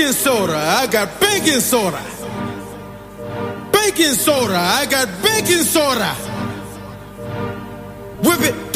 baking soda, I got baking soda. Baking soda, I got baking soda. Whip it.